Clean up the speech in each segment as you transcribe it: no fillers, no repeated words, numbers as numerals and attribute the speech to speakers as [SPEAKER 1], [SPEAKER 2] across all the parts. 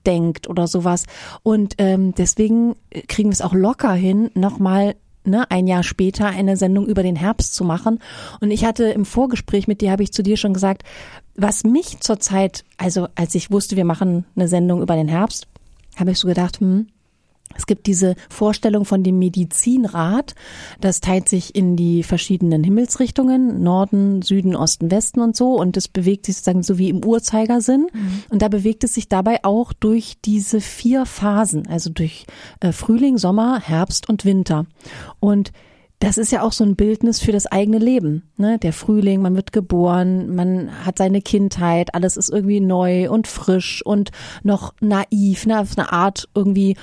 [SPEAKER 1] nachdenkt oder sowas. Und deswegen kriegen wir es auch locker hin, nochmal ein Jahr später eine Sendung über den Herbst zu machen. Und ich hatte im Vorgespräch mit dir, habe ich zu dir schon gesagt, was mich zurzeit, also als ich wusste, wir machen eine Sendung über den Herbst, habe ich so gedacht, es gibt diese Vorstellung von dem Medizinrat, das teilt sich in die verschiedenen Himmelsrichtungen, Norden, Süden, Osten, Westen und so, und es bewegt sich sozusagen so wie im Uhrzeigersinn. Und da bewegt es sich dabei auch durch diese 4 Phasen, also durch Frühling, Sommer, Herbst und Winter. Und das ist ja auch so ein Bildnis für das eigene Leben, ne? Der Frühling, man wird geboren, man hat seine Kindheit, alles ist irgendwie neu und frisch und noch naiv, ne? Auf eine Art irgendwie,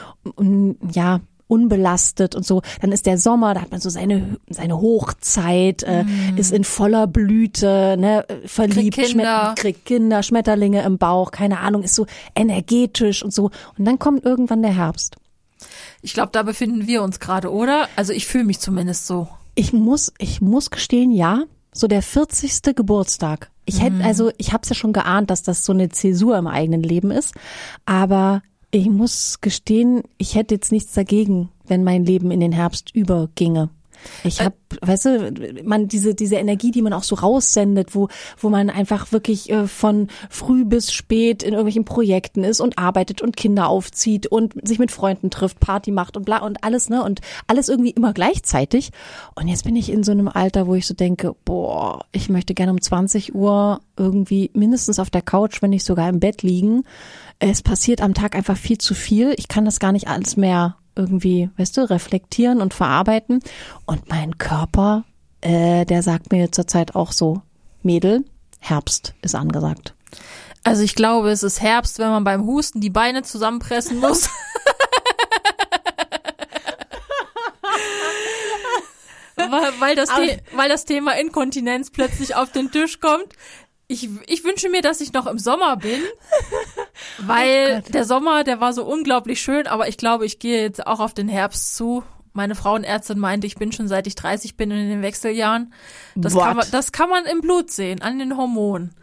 [SPEAKER 1] ja, unbelastet und so. Dann ist der Sommer, da hat man so seine Hochzeit, ist in voller Blüte, ne? Verliebt, kriegt Kinder, Schmetterlinge im Bauch, keine Ahnung, ist so energetisch und so. Und dann kommt irgendwann der Herbst.
[SPEAKER 2] Ich glaube, da befinden wir uns gerade, oder? Also ich fühle mich zumindest so.
[SPEAKER 1] Ich muss gestehen, ja, so der 40. Geburtstag. Ich habe es ja schon geahnt, dass das so eine Zäsur im eigenen Leben ist, aber ich muss gestehen, ich hätte jetzt nichts dagegen, wenn mein Leben in den Herbst überginge. Ich habe, weißt du, diese Energie, die man auch so raussendet, wo man einfach wirklich von früh bis spät in irgendwelchen Projekten ist und arbeitet und Kinder aufzieht und sich mit Freunden trifft, Party macht und bla und alles, ne, und alles irgendwie immer gleichzeitig. Und jetzt bin ich in so einem Alter, wo ich so denke, ich möchte gerne um 20 Uhr irgendwie mindestens auf der Couch, wenn nicht sogar im Bett liegen. Es passiert am Tag einfach viel zu viel. Ich kann das gar nicht alles mehr irgendwie, weißt du, reflektieren und verarbeiten. Und mein Körper, der sagt mir zurzeit auch so, Mädel, Herbst ist angesagt.
[SPEAKER 2] Also ich glaube, es ist Herbst, wenn man beim Husten die Beine zusammenpressen muss. weil das Thema Inkontinenz plötzlich auf den Tisch kommt. Ich wünsche mir, dass ich noch im Sommer bin, weil der Sommer, der war so unglaublich schön, aber ich glaube, ich gehe jetzt auch auf den Herbst zu. Meine Frauenärztin meinte, ich bin schon seit ich 30 bin in den Wechseljahren. Das kann man im Blut sehen, an den Hormonen.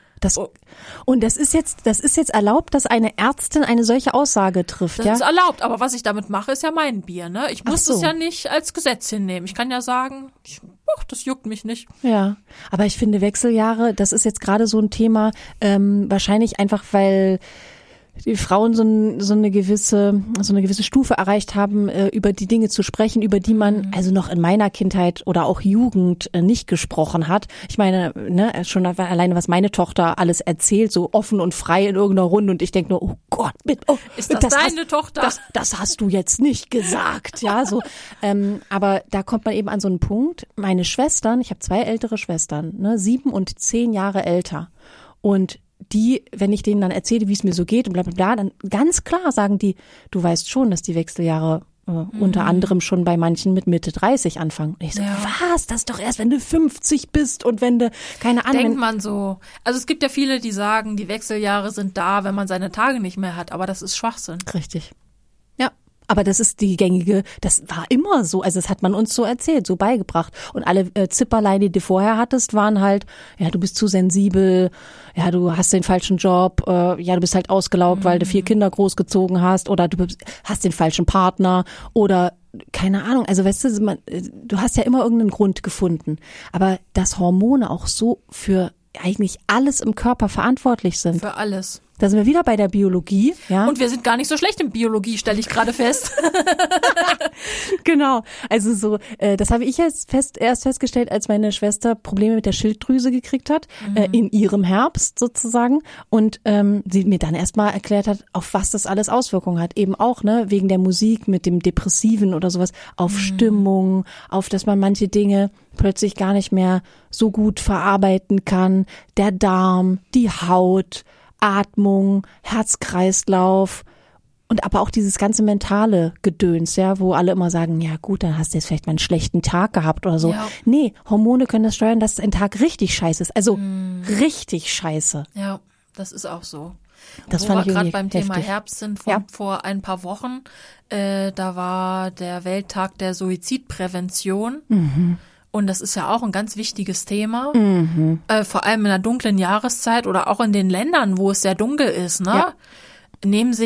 [SPEAKER 1] Und das ist jetzt erlaubt, dass eine Ärztin eine solche Aussage trifft,
[SPEAKER 2] das
[SPEAKER 1] ja?
[SPEAKER 2] Das ist erlaubt, aber was ich damit mache, ist ja mein Bier, ne? Ich muss es ja nicht als Gesetz hinnehmen. Ich kann ja sagen, das juckt mich nicht.
[SPEAKER 1] Ja, aber ich finde Wechseljahre, das ist jetzt gerade so ein Thema, wahrscheinlich einfach, weil die Frauen so eine gewisse Stufe erreicht haben, über die Dinge zu sprechen, über die man also noch in meiner Kindheit oder auch Jugend nicht gesprochen hat. Ich meine, ne, schon alleine, was meine Tochter alles erzählt, so offen und frei in irgendeiner Runde, und ich denke nur, oh Gott,
[SPEAKER 2] ist das deine Tochter?
[SPEAKER 1] Das hast du jetzt nicht gesagt, ja, so. Aber da kommt man eben an so einen Punkt. Meine Schwestern, ich habe 2 ältere Schwestern, ne, 7 und 10 Jahre älter, und die, wenn ich denen dann erzähle, wie es mir so geht und bla bla bla, dann ganz klar sagen die, du weißt schon, dass die Wechseljahre unter anderem schon bei manchen mit Mitte 30 anfangen. Und ich so, was? Das ist doch erst, wenn du 50 bist und wenn du, keine Ahnung.
[SPEAKER 2] Denkt man so. Also es gibt ja viele, die sagen, die Wechseljahre sind da, wenn man seine Tage nicht mehr hat, aber das ist Schwachsinn.
[SPEAKER 1] Richtig. Ja. Aber das ist die gängige, das war immer so, also das hat man uns so erzählt, so beigebracht. Und alle Zipperlein, die du vorher hattest, waren halt, ja, du bist zu sensibel, ja, du hast den falschen Job, ja, du bist halt ausgelaugt, weil du 4 Kinder großgezogen hast, oder du hast den falschen Partner, oder keine Ahnung, also weißt du, du hast ja immer irgendeinen Grund gefunden. Aber dass Hormone auch so für eigentlich alles im Körper verantwortlich sind.
[SPEAKER 2] Für alles.
[SPEAKER 1] Da sind wir wieder bei der Biologie, ja.
[SPEAKER 2] Und wir sind gar nicht so schlecht in Biologie, stelle ich gerade fest.
[SPEAKER 1] Genau. Also so, das habe ich erst festgestellt, als meine Schwester Probleme mit der Schilddrüse gekriegt hat, in ihrem Herbst sozusagen. Und sie mir dann erstmal erklärt hat, auf was das alles Auswirkungen hat. Eben auch, ne, wegen der Musik mit dem Depressiven oder sowas, auf Stimmung, auf dass man manche Dinge plötzlich gar nicht mehr so gut verarbeiten kann. Der Darm, die Haut, Atmung, Herz-Kreislauf und aber auch dieses ganze mentale Gedöns, ja, wo alle immer sagen, ja gut, dann hast du jetzt vielleicht mal einen schlechten Tag gehabt oder so. Ja. Nee, Hormone können das steuern, dass ein Tag richtig scheiße ist. Also richtig scheiße.
[SPEAKER 2] Ja, das ist auch so.
[SPEAKER 1] Das
[SPEAKER 2] wo
[SPEAKER 1] fand
[SPEAKER 2] wir
[SPEAKER 1] ich
[SPEAKER 2] gerade beim Thema
[SPEAKER 1] heftig.
[SPEAKER 2] Herbst sind, vor ein paar Wochen, da war der Welttag der Suizidprävention. Und das ist ja auch ein ganz wichtiges Thema, vor allem in der dunklen Jahreszeit oder auch in den Ländern, wo es sehr dunkel ist, ne? Ja. Nehmen sich